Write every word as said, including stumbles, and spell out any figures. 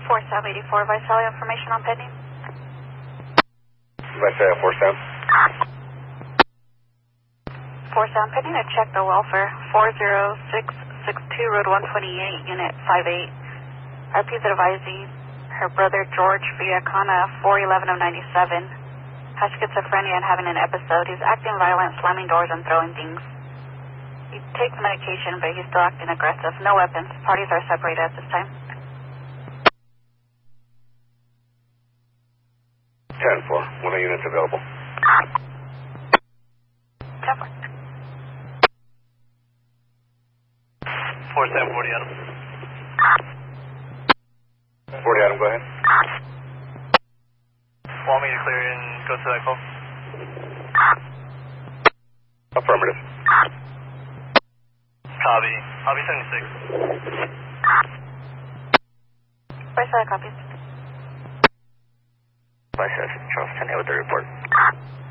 four seven eighty-four, Visalia information on pending. Visalia four seven. four seven pending to check the welfare. four zero six six two, Road one twenty-eight, Unit five eight. R P's advising her brother George Villacana, four eleven of ninety-seven, has schizophrenia and having an episode. He's acting violent, slamming doors and throwing things. He takes medication, but he's still acting aggressive. No weapons. Parties are separated at this time. ten four. One of units available. ten four. four seven forty Adam. forty Adam, go ahead. Want me to clear and go to that call? Affirmative. Copy. I'll be seventy-six. Where's that copies? Vice Charles ten with the report.